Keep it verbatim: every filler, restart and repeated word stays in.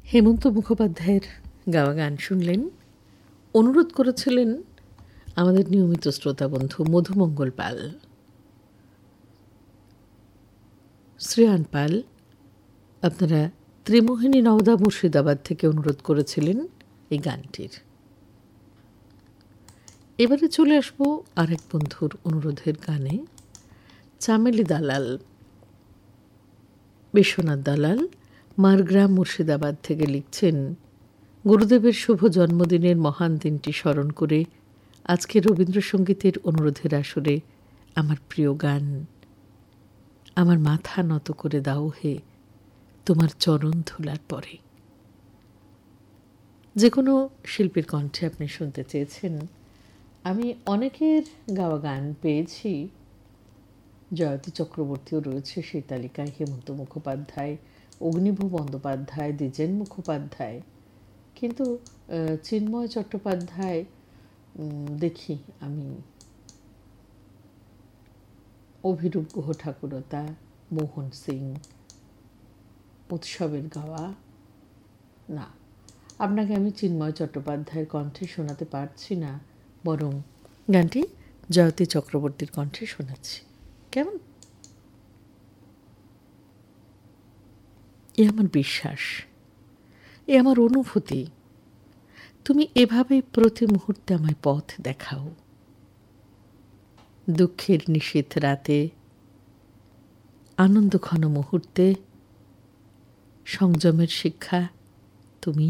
হেমন্ত মুখোপাধ্যায়ের গাওয়া গান শুনলেন। অনুরোধ করেছিলেন আমাদের নিয়মিত শ্রোতা বন্ধু মধুমঙ্গল পাল। শ্রেয়ান পাল আপনারা ত্রিমোহিনী নওদা মুর্শিদাবাদ থেকে অনুরোধ করেছিলেন এই গানটির। এবারে চলে আসবো আরেক বন্ধুর অনুরোধের গানে। চামেলি দালাল, বিশ্বনাথ দালাল মারগ্রাম মুর্শিদাবাদ থেকে লিখছেন, গুরুদেবের শুভ জন্মদিনের মহান দিনটি স্মরণ করে আজকে রবীন্দ্রসঙ্গীতের অনুরোধের আসরে আমার প্রিয় গান আমার মাথা নত করে দাও হে তোমার চরণ ধুলার পরে। যে কোনো শিল্পীর কণ্ঠে আপনি শুনতে চেয়েছেন। আমি অনেকের গাওয়া গান পেয়েছি, জয়তী চক্রবর্তীও রয়েছে সেই তালিকায়, হেমন্ত মুখোপাধ্যায়, অগ্নিভ বন্দ্যোপাধ্যায়, দ্বিজেন মুখোপাধ্যায়, কিন্তু চিন্ময় চট্টোপাধ্যায় দেখি আমি, অভিরূপ গুহ ঠাকুরতা, মোহন সিং, উৎসবের গাওয়া না। আপনাকে আমি চিন্ময় চট্টোপাধ্যায়ের কণ্ঠে শোনাতে পারছি না, বরং গানটি জয়তী চক্রবর্তীর কণ্ঠে শোনাচ্ছি। কেমন? এ আমার বিশ্বাস, এ আমার অনুভূতি। তুমি এভাবেই প্রতি মুহূর্তে আমায় পথ দেখাও। দুঃখের নিশীথ রাতে, আনন্দঘন মুহূর্তে সংযমের শিক্ষা তুমি